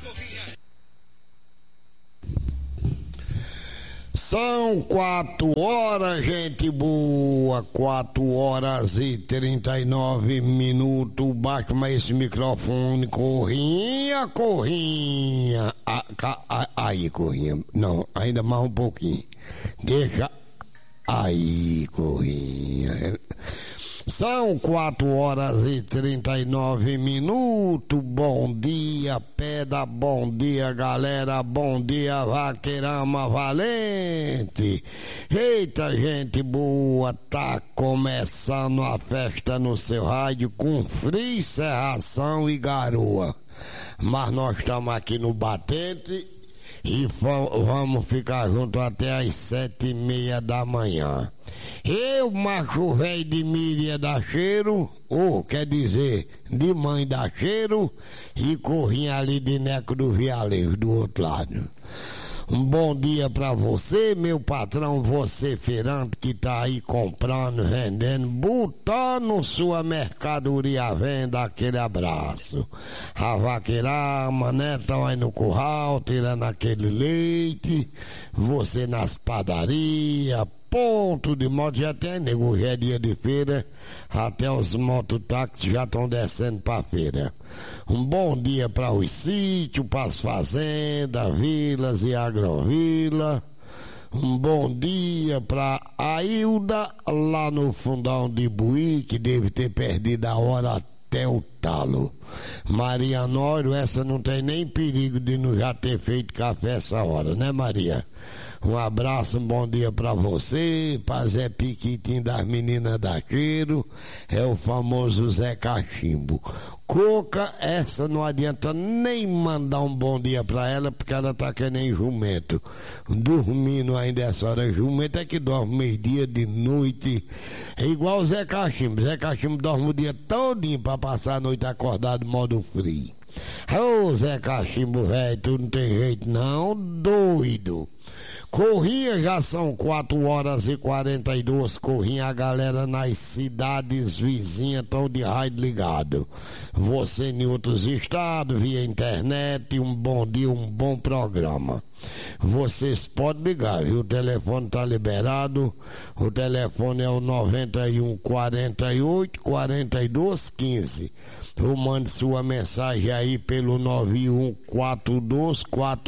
São 4 horas, gente boa, 4h39. Baixa mais esse microfone, Corrinha. Aí, Corrinha. Não, ainda mais um pouquinho. Deixa aí, Corrinha. São 4h39. Bom dia, pedra, bom dia, galera, bom dia, vaqueirama valente. Eita, gente boa, tá começando a festa no seu rádio com frio, serração e garoa. Mas nós estamos aqui no batente e vamos ficar juntos até às 7h30 da manhã. Eu, macho velho de Miriam da Cheiro, ou quer dizer, de mãe da Cheiro, e Corrinha ali de Neco do Vialeiro, do outro lado. Um bom dia pra você, meu patrão, você feirante que tá aí comprando, vendendo, botando sua mercadoria à venda, aquele abraço. A vaqueirama, né, tão aí no curral, tirando aquele leite, você nas padarias, ponto de moto, já tem, nego, já é dia de feira, até os mototáxis já estão descendo pra feira. Um bom dia para os sítios, para as fazendas, vilas e agrovila. Um bom dia para a Hilda, lá no fundão de Buí, que deve ter perdido a hora até o talo. Maria Nório, essa não tem nem perigo de não já ter feito café essa hora, né, Maria? Um abraço, um bom dia pra você, pra Zé Piquitinho das meninas da Cheiro, é o famoso Zé Cachimbo. Coca, essa não adianta nem mandar um bom dia pra ela, porque ela tá que nem jumento, dormindo ainda essa hora. Jumento é que dorme meio-dia, de noite, é igual o Zé Cachimbo. Zé Cachimbo dorme o dia todinho pra passar a noite acordado, modo frio. Ô Zé Cachimbo, velho, tu não tem jeito não, doido. Corrinha, já são 4h42. Corrinha, a galera nas cidades vizinhas estão de rádio ligado. Você em outros estados, via internet, um bom dia, um bom programa. Vocês podem ligar, viu? O telefone tá liberado. O telefone é o 91 48 42 15. Ou mande sua mensagem aí pelo 9142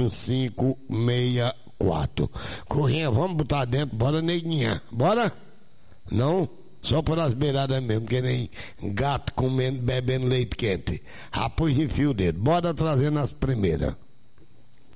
4564. Corrinha, vamos botar dentro, bora, neguinha, bora? Não? Só por as beiradas mesmo, que nem gato comendo, bebendo leite quente. Rapaz, enfia o dedo, bora trazendo as primeiras.